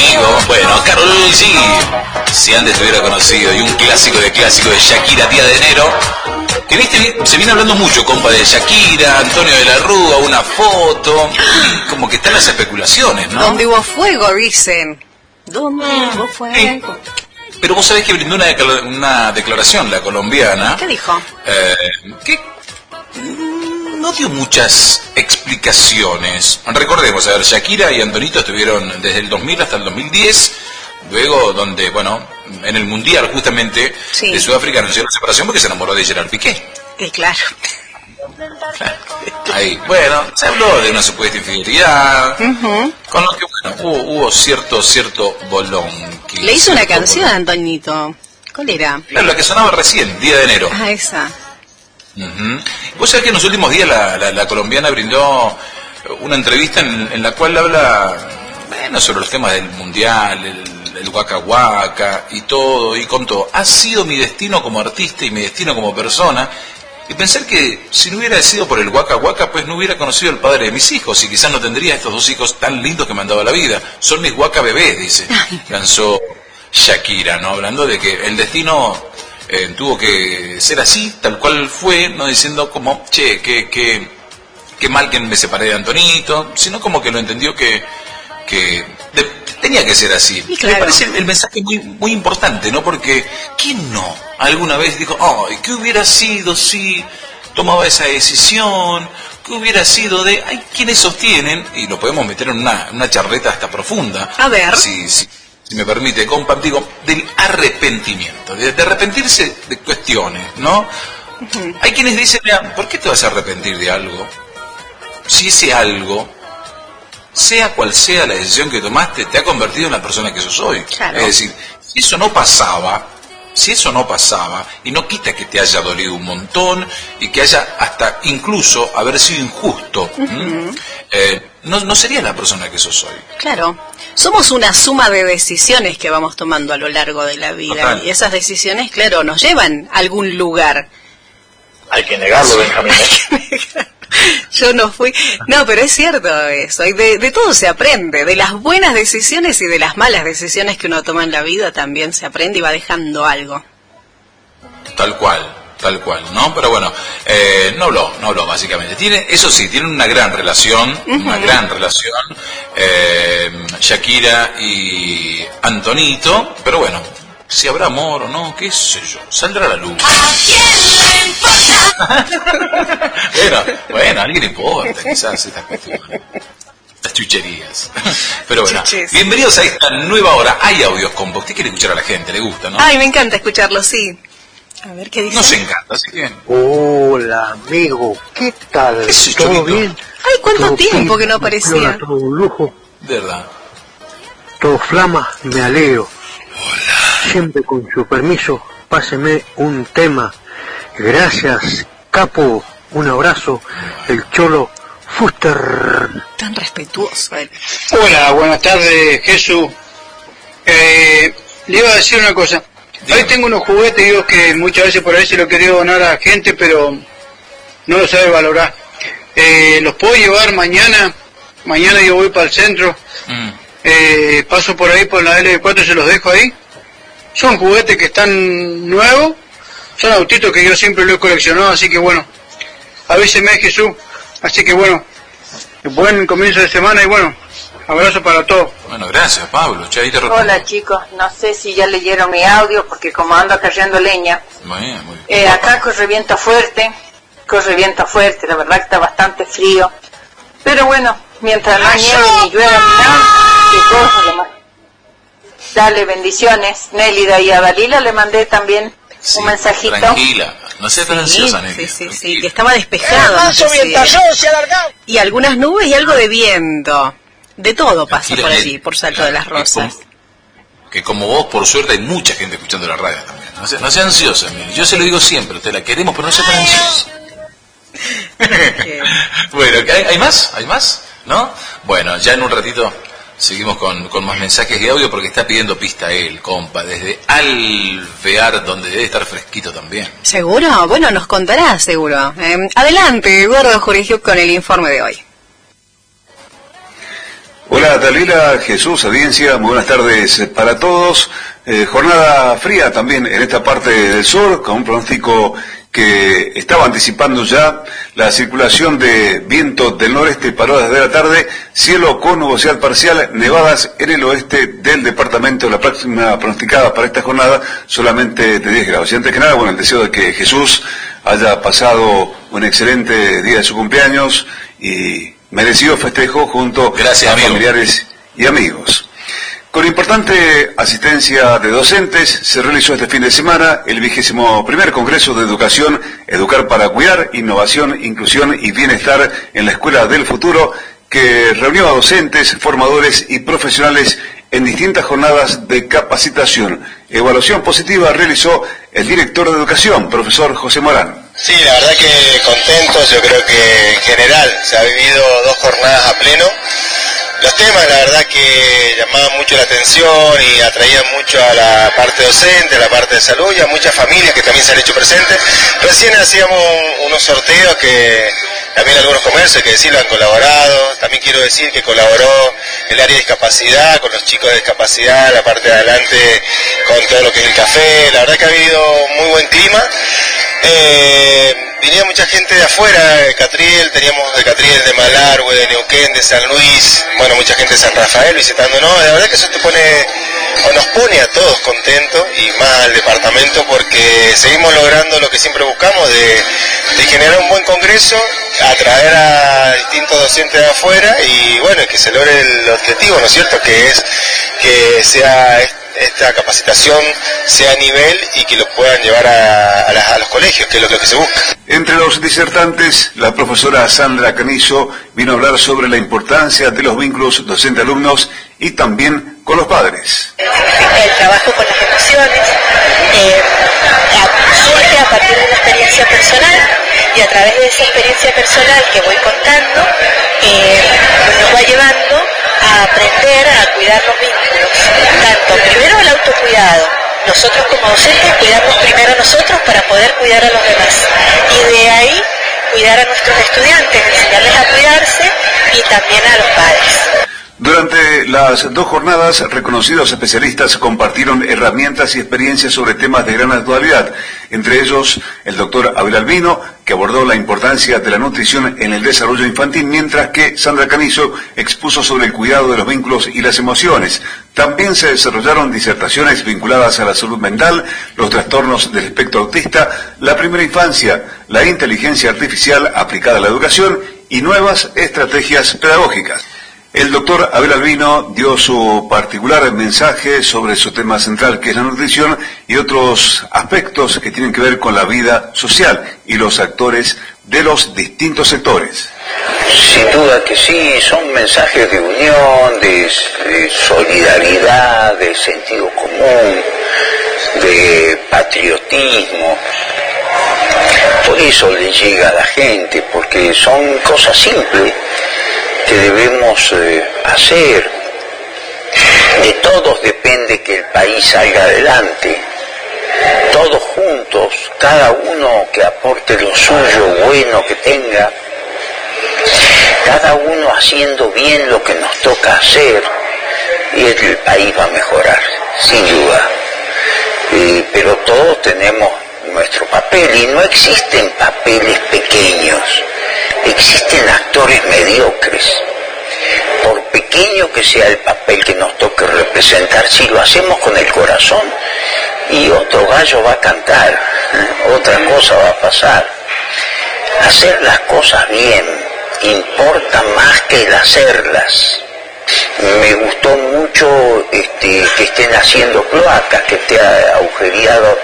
amigo. Bueno, Karol G, si antes te hubiera conocido, y un clásico de Shakira, Día de Enero. Que viste, se viene hablando mucho, compa, de Shakira, Antonio de la Rúa, una foto, como que están las especulaciones, ¿no? Donde hubo fuego, dicen. ¿Dónde hubo fuego? Pero vos sabés que brindó una declaración la colombiana. ¿Qué dijo? Que no dio muchas explicaciones. Recordemos, a ver, Shakira y Antonito estuvieron desde el 2000 hasta el 2010, luego donde, bueno, en el Mundial justamente de Sudáfrica anunció la separación porque se enamoró de Gerard Piqué. Claro. Ahí, bueno, se habló de una supuesta infidelidad, con lo que, bueno, hubo cierto bolón. Le hizo una canción a Antonito. ¿Cuál era? Claro, la que sonaba recién, Día de Enero. Ah, esa. Vos sabés que en los últimos días la colombiana brindó una entrevista en la cual habla, bueno, sobre los temas del mundial, el Waka Waka y todo, y contó, ha sido mi destino como artista y mi destino como persona, y pensar que si no hubiera sido por el Waka Waka, pues no hubiera conocido al padre de mis hijos, y quizás no tendría estos dos hijos tan lindos que me han dado la vida. Son mis Waka bebés, dice, lanzó Shakira, ¿no? Hablando de que el destino tuvo que ser así, tal cual fue, no diciendo como, che, qué mal que me separé de Antonito, sino como que lo entendió que tenía que ser así. Claro. Me parece el mensaje muy importante, ¿no? Porque ¿quién no alguna vez dijo, ay, ¿qué hubiera sido si tomaba esa decisión? ¿Qué hubiera sido de...? Hay quienes sostienen, y lo podemos meter en una charleta hasta profunda. A ver. Si me permite, compa, digo, del arrepentimiento, de arrepentirse de cuestiones, ¿no? Hay quienes dicen, mira, ¿por qué te vas a arrepentir de algo? Si ese algo, sea cual sea la decisión que tomaste, te ha convertido en la persona que sos hoy. Claro. Es decir, si eso no pasaba, y no quita que te haya dolido un montón, y que haya hasta incluso haber sido injusto, no sería la persona que sos hoy. Claro. Somos una suma de decisiones que vamos tomando a lo largo de la vida. Total. Y esas decisiones, claro, nos llevan a algún lugar. Hay que negarlo, Benjamín. Yo no fui... No, pero es cierto eso. Y de todo se aprende. De las buenas decisiones y de las malas decisiones que uno toma en la vida también se aprende y va dejando algo. Tal cual, ¿no? Pero bueno, no habló básicamente. Eso sí, tienen una gran relación, Shakira y Antonito, pero bueno, si habrá amor o no, qué sé yo, saldrá a la luz. ¿A quién le importa? Bueno, a alguien le importa, quizás estas cuestiones. Las chucherías. Pero bueno, bienvenidos a esta nueva hora. Hay audios, compa. Usted quiere escuchar a la gente, le gusta, ¿no? Ay, me encanta escucharlo, sí. A ver qué dice. Nos encanta, así que... Hola, amigo, ¿qué tal? Ese ¿Todo chorito. bien? Ay, cuánto ¿Todo tiempo bien? que no aparecía. Todo un lujo, De verdad. todo flama, me alegro. Hola. Siempre con su permiso, páseme un tema. Gracias, capo, un abrazo, el Cholo Fuster. Tan respetuoso él. Hola, buenas tardes, Jesús. Le iba a decir una cosa. Hoy tengo unos juguetes, digo, que muchas veces por ahí se lo quería donar a la gente, pero no lo sabe valorar. Los puedo llevar mañana. Mañana yo voy para el centro. Paso por ahí por la L4, se los dejo ahí. Son juguetes que están nuevos. Son autitos que yo siempre lo he coleccionado, así que bueno. Avíseme, Jesús. Así que bueno, buen comienzo de semana y bueno, abrazo para todos. Bueno, gracias, Pablo. Che, ahí te respondo. Hola chicos, no sé si ya leyeron mi audio porque como ando cayendo leña, Muy bien. acá corre viento fuerte, la verdad que está bastante frío, pero bueno, mientras no nieve ni llueva ni nada, que cosa lo más. Dale, bendiciones. Nélida y a Dalila le mandé también un mensajito. Tranquila, no seas tan ansiosa, Nelly. Sí, que estaba despejado. Y algunas nubes y algo de viento. De todo pasa Tranquila, por Nelly. allí, por Salto de las Rosas. Que como vos, por suerte, hay mucha gente escuchando la radio también. No sea ansiosa, Nelly. Yo se lo digo siempre, te la queremos, pero no sea tan ansiosa. Bueno, ¿hay más? ¿Hay más? ¿No? Bueno, ya en un ratito seguimos con más mensajes de audio porque está pidiendo pista él, compa, desde Alvear, donde debe estar fresquito también. ¿Seguro? Bueno, nos contará, seguro. Adelante, Gordo Jurijuk, con el informe de hoy. Hola Dalila, Jesús, audiencia, muy buenas tardes para todos. Jornada fría también en esta parte del sur, con un pronóstico que estaba anticipando ya la circulación de viento del noreste para horas de la tarde, cielo con nubosidad parcial, nevadas en el oeste del departamento. La próxima pronosticada para esta jornada solamente de 10 grados. Y antes que nada, bueno, el deseo de que Jesús haya pasado un excelente día de su cumpleaños y merecido festejo junto a familiares y amigos. Con importante asistencia de docentes, se realizó este fin de semana el 21º Congreso de Educación, Educar para Cuidar, Innovación, Inclusión y Bienestar en la Escuela del Futuro, que reunió a docentes, formadores y profesionales en distintas jornadas de capacitación. Evaluación positiva realizó el director de Educación, profesor José Morán. Sí, la verdad que contentos, yo creo que en general se ha vivido 2 jornadas a pleno. Los temas, la verdad que llamaban mucho la atención y atraían mucho a la parte docente, a la parte de salud y a muchas familias que también se han hecho presentes. Recién hacíamos unos sorteos que también algunos comercios, que decirlo, han colaborado. También quiero decir que colaboró el área de discapacidad, con los chicos de discapacidad, la parte de adelante con todo lo que es el café. La verdad que ha habido muy buen clima. Venía mucha gente de afuera, de Catriel, teníamos de Catriel, de Malargüe, de Neuquén, de San Luis, bueno, mucha gente de San Rafael visitándonos. La verdad que eso nos pone a todos contentos y más al departamento, porque seguimos logrando lo que siempre buscamos de generar un buen congreso, atraer a distintos docentes de afuera y bueno, que se logre el objetivo, ¿no es cierto?, que es que sea esta capacitación sea a nivel y que lo puedan llevar a los colegios, que es lo que se busca. Entre los disertantes, la profesora Sandra Canizo vino a hablar sobre la importancia de los vínculos docente-alumnos y también con los padres. El trabajo con las emociones surge a partir de una experiencia personal, y a través de esa experiencia personal que voy contando nos va llevando a aprender a cuidar los vínculos, tanto primero el autocuidado, nosotros como docentes cuidarnos primero a nosotros para poder cuidar a los demás, y de ahí cuidar a nuestros estudiantes, enseñarles a cuidarse y también a los padres. Durante las 2 jornadas, reconocidos especialistas compartieron herramientas y experiencias sobre temas de gran actualidad, entre ellos el doctor Abel Albino, que abordó la importancia de la nutrición en el desarrollo infantil, mientras que Sandra Canizo expuso sobre el cuidado de los vínculos y las emociones. También se desarrollaron disertaciones vinculadas a la salud mental, los trastornos del espectro autista, la primera infancia, la inteligencia artificial aplicada a la educación y nuevas estrategias pedagógicas. El doctor Abel Albino dio su particular mensaje sobre su tema central, que es la nutrición, y otros aspectos que tienen que ver con la vida social y los actores de los distintos sectores. Sin duda que sí, son mensajes de unión, de solidaridad, de sentido común, de patriotismo. Por eso le llega a la gente, porque son cosas simples que debemos hacer. De todos depende que el país salga adelante, todos juntos, cada uno que aporte lo suyo bueno que tenga, cada uno haciendo bien lo que nos toca hacer, y el país va a mejorar, sin duda. Pero todos tenemos nuestro papel, y no existen papeles pequeños, existen actores mediocres. Por pequeño que sea el papel que nos toque representar, si lo hacemos con el corazón, y otro gallo va a cantar, otra cosa va a pasar. Hacer las cosas bien importa más que el hacerlas. Me gustó mucho que estén haciendo cloacas, que esté agujereado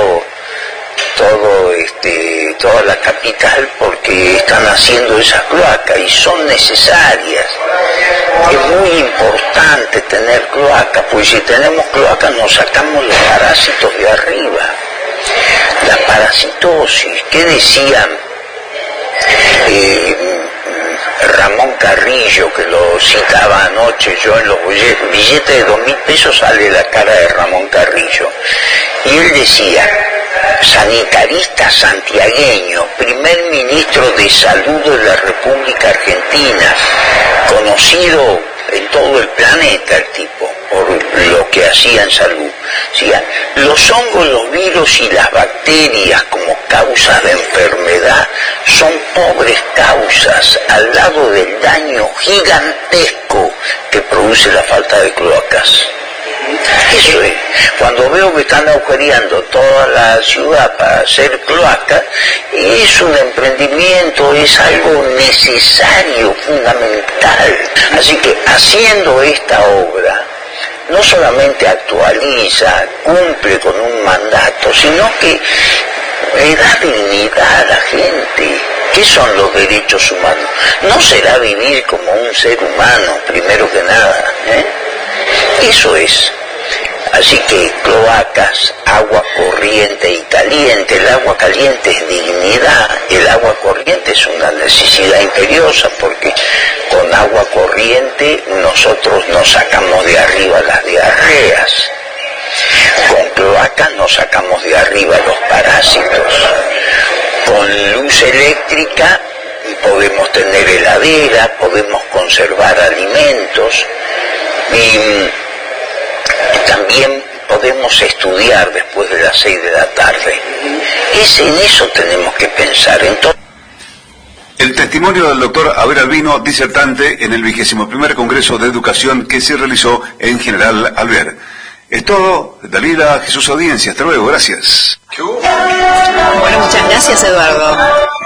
toda la capital, porque están haciendo esas cloacas y son necesarias. Es muy importante tener cloacas, pues si tenemos cloacas nos sacamos los parásitos de arriba. La parasitosis, ¿qué decían? Ramón Carrillo, que lo citaba anoche yo en los billetes de 2.000 pesos, sale la cara de Ramón Carrillo, y él decía: sanitarista santiagueño, primer ministro de salud de la República Argentina, conocido en todo el planeta el tipo, por lo que hacía en salud. Decía, los hongos, los virus y las bacterias como causas de enfermedad son pobres causas al lado del daño gigantesco que produce la falta de cloacas. Eso es, cuando veo que están agujereando toda la ciudad para hacer cloaca, es un emprendimiento, es algo necesario, fundamental. Así que haciendo esta obra, no solamente actualiza, cumple con un mandato, sino que le da dignidad a la gente. ¿Qué son los derechos humanos? No será vivir como un ser humano, primero que nada, Eso es. Así que cloacas, agua corriente y caliente. El agua caliente es dignidad, el agua corriente es una necesidad imperiosa, porque con agua corriente nosotros nos sacamos de arriba las diarreas. Con cloacas nos sacamos de arriba los parásitos. Con luz eléctrica podemos tener heladera, podemos conservar alimentos y también podemos estudiar después de las 6 de la tarde. En eso tenemos que pensar. El testimonio del doctor Abel Albino, disertante en el 21º Congreso de Educación que se realizó en General Alvear. Es todo, Dalila, Jesús Audiencia. Hasta luego, gracias. Bueno, muchas gracias, Eduardo.